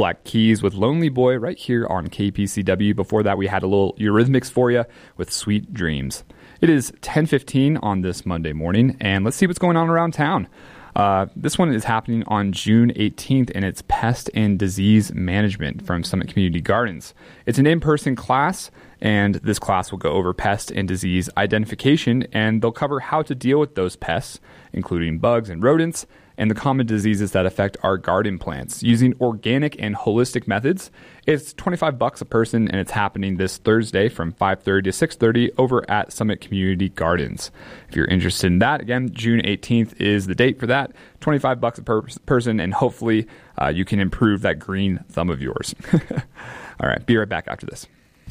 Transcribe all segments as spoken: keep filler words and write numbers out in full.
Black Keys with Lonely Boy right here on K P C W. Before that, we had a little Eurythmics for you with Sweet Dreams. It is ten fifteen on this Monday morning, and let's see what's going on around town. Uh, this one is happening on June eighteenth, and it's Pest and Disease Management from Summit Community Gardens. It's an in-person class, and this class will go over pest and disease identification, and they'll cover how to deal with those pests, including bugs and rodents, and the common diseases that affect our garden plants using organic and holistic methods. It's twenty-five bucks a person, and it's happening this Thursday from five thirty to six thirty over at Summit Community Gardens. If you're interested in that, again, June eighteenth is the date for that. twenty-five bucks a per- person, and hopefully uh, you can improve that green thumb of yours. All right, be right back after this.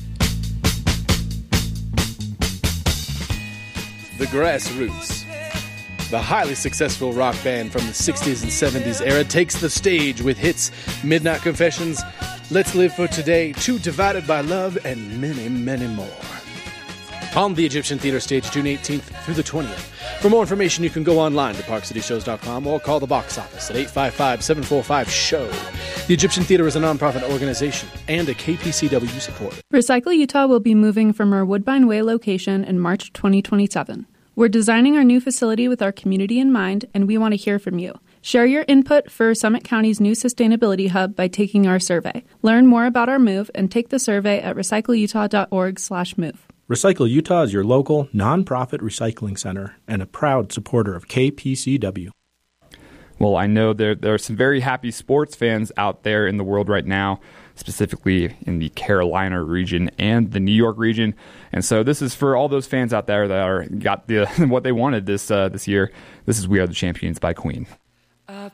The Grassroots, the highly successful rock band from the sixties and seventies era, takes the stage with hits Midnight Confessions, Let's Live for Today, Two Divided by Love, and many, many more. On the Egyptian Theater stage, June eighteenth through the twentieth. For more information, you can go online to park city shows dot com or call the box office at eight five five, seven four five, S H O W. The Egyptian Theater is a nonprofit organization and a K P C W supporter. Recycle Utah will be moving from our Woodbine Way location in March twenty twenty-seven. We're designing our new facility with our community in mind, and we want to hear from you. Share your input for Summit County's new sustainability hub by taking our survey. Learn more about our move and take the survey at recycle utah dot org slash move. Recycle Utah is your local, nonprofit recycling center and a proud supporter of K P C W. Well, I know there, there are some very happy sports fans out there in the world right now, specifically in the Carolina region and the New York region. And so this is for all those fans out there that are got the what they wanted this uh, this year. This is We Are the Champions by Queen.